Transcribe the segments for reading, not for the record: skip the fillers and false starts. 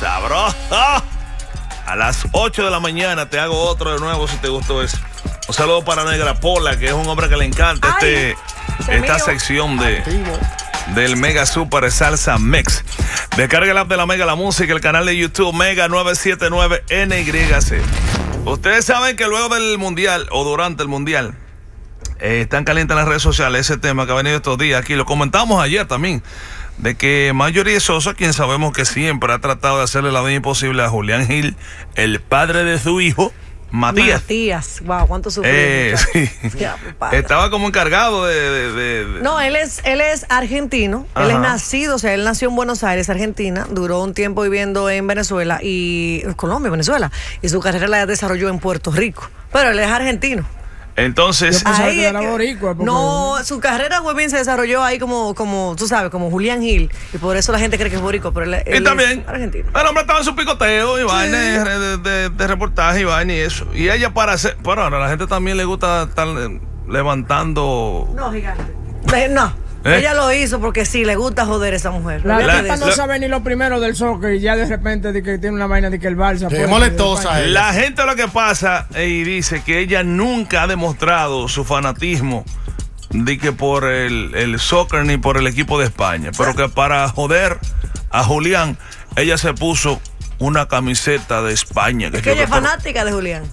sabroso. A las 8 de la mañana te hago otro de nuevo si te gustó eso. Un saludo para Negra Pola, que es un hombre que le encanta esta sección del Mega Super Salsa Mix. Descarga el app de la Mega, la música, el canal de YouTube Mega 979 NYC. Ustedes saben que luego del Mundial o durante el Mundial están calientes en las redes sociales ese tema que ha venido estos días aquí. Lo comentamos ayer también, de que Marjorie Sosa, quien sabemos que siempre ha tratado de hacerle la vida imposible a Julián Gil, el padre de su hijo, Matías. Wow, cuánto sufrió. Sí. Estaba como encargado de... No, él es argentino. Ajá. Él es nacido, o sea, él nació en Buenos Aires, Argentina. Duró un tiempo viviendo en Venezuela Venezuela. Y su carrera la desarrolló en Puerto Rico. Pero él es argentino. Entonces, ahí no, su carrera muy bien se desarrolló ahí como tú sabes, como Julián Gil, y por eso la gente cree que es boricua, pero él también es argentino. El hombre estaba en su picoteo y vaina de reportaje y vaina y eso. Y ella pero ahora a la gente también le gusta estar levantando. No, gigante. No. Ella lo hizo porque sí, le gusta joder a esa mujer. La gente no sabe ni lo primero del soccer y ya de repente de que tiene una vaina de que el Barça... Es molestosa. La gente lo que pasa y dice que ella nunca ha demostrado su fanatismo de que por el soccer ni por el equipo de España, pero que para joder a Julián, ella se puso una camiseta de España. Que ella es fanática de Julián.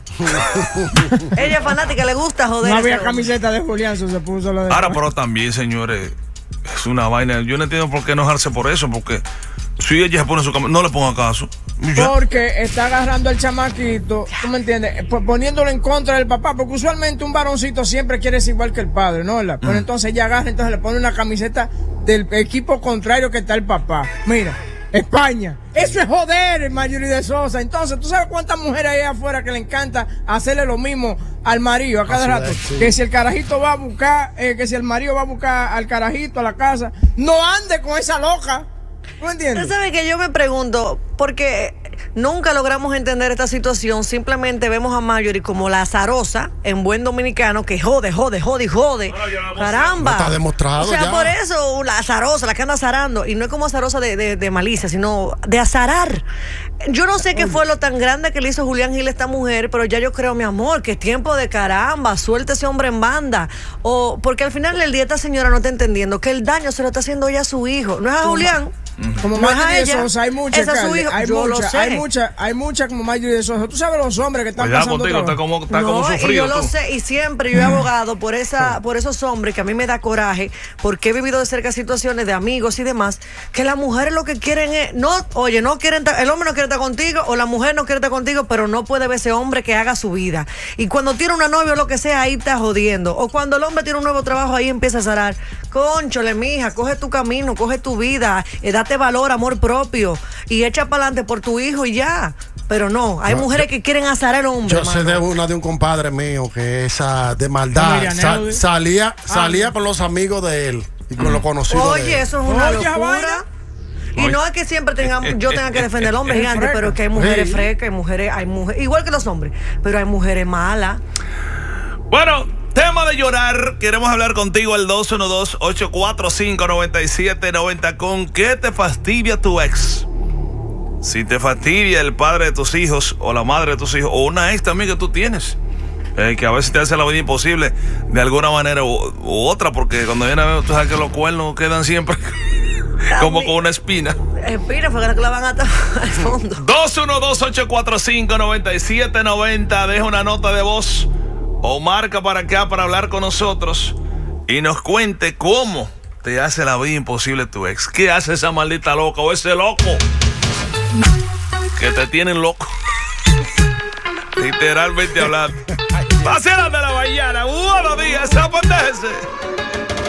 Ella es fanática, le gusta joder. No había camiseta de Julián, se puso lo de... Ahora, pero también, señores, es una vaina. Yo no entiendo por qué enojarse por eso, porque si ella se pone su camiseta, no le ponga caso. Porque está agarrando al chamaquito, ¿tú me entiendes? Poniéndolo en contra del papá, porque usualmente un varoncito siempre quiere ser igual que el padre, ¿no? Pero entonces ella agarra, entonces le pone una camiseta del equipo contrario que está el papá. Mira. España, eso es joder, Marjorie de Sosa. Entonces, ¿tú sabes cuántas mujeres hay afuera que le encanta hacerle lo mismo al marido a cada rato? Sí. Que si el carajito va a buscar, que si el marido va a buscar al carajito a la casa, no ande con esa loca. ¿No entiendes? Usted sabe que yo me pregunto, porque nunca logramos entender esta situación. Simplemente vemos a Marjorie como la azarosa, en buen dominicano, que jode. Caramba. No está demostrado. O sea, ya. por eso la azarosa, la que anda azarando. Y no es como azarosa de malicia, sino de azarar. Yo no sé qué fue lo tan grande que le hizo Julián Gil a esta mujer, pero ya yo creo, mi amor, que es tiempo de caramba, suelta ese hombre en banda. Porque al final del día esta señora no está entendiendo que el daño se lo está haciendo ella a su hijo. No es a Julián. Como Marjorie de Sosa, hay muchas. Hay muchas como Marjorie de Sosa. Tú sabes los hombres que están pasando contigo, está como sufrido. Y yo lo sé, y siempre yo he abogado por esos hombres que a mí me da coraje, porque he vivido de cerca situaciones de amigos y demás, que las mujeres lo que quieren es, el hombre no quiere estar contigo, o la mujer no quiere estar contigo, pero no puede ver ese hombre que haga su vida. Y cuando tiene una novia o lo que sea, ahí está jodiendo. O cuando el hombre tiene un nuevo trabajo, ahí empieza a zarar. Cónchole, mija, coge tu camino, coge tu vida, date valor, amor propio, y echa para adelante por tu hijo y ya. Pero no, hay mujeres que quieren azarar al hombre. Yo sé de un compadre mío que esa de maldad salía con los amigos de él y con los conocidos. Oye, eso es una locura. Y no es que siempre yo tenga que defender al hombre gigante, pero es que hay mujeres frescas, hay mujeres, igual que los hombres, pero hay mujeres malas. Bueno, tema de llorar, queremos hablar contigo al 212-845-9790. ¿Con qué te fastidia tu ex? Si te fastidia el padre de tus hijos o la madre de tus hijos o una ex también que tú tienes, que a veces te hace la vida imposible de alguna manera u otra, porque cuando viene a ver, tú sabes que los cuernos quedan siempre como con una espina. Espina, fue que la van a tapar al fondo. 212-845-9790. Deja una nota de voz o marca para acá para hablar con nosotros y nos cuente cómo te hace la vida imposible tu ex. ¿Qué hace esa maldita loca o ese loco que te tienen loco? Literalmente hablando. Paseras de la mañana. Buenos días, apóndese.